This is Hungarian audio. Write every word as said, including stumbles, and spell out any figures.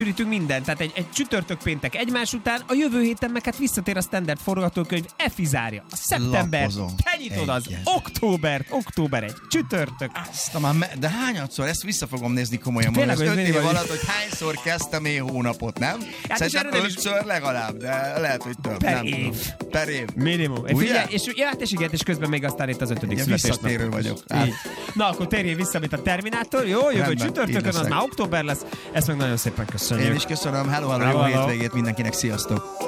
építünk mindent, tehát egy, egy csütörtök péntek egymás után, a jövő héten meg hát visszatér a standard forgatókönyv, Efi zárja. A szeptember, Lapozom. te nyitod az Egyet. október, október egy csütörtök. Azt már me- de hányadszor? Ezt vissza fogom nézni komolyan. Tényleg, Mondom, hogy ezt öt év mindig alatt, hogy hányszor kezdtem én hónapot, nem? Hát és Szerintem erről nem is- ötször legalább, de lehet, hogy több. Per nem év. Tudom. Per év. Minimum. Ugye? Figyelj, és, ja, hát és igen, és közben még aztán itt az ötödik Ilyen születésnap. visszatérő vagyok. Hát. Így. Na, akkor térjél vissza, mint a Terminátor. Jó, jövő Rendben, így csütörtökön, az leszek. már október lesz. Ezt meg nagyon szépen köszönjük. Én is köszönöm. Hello, hello, Hello, jó hello. hétvégét mindenkinek. Sziasztok!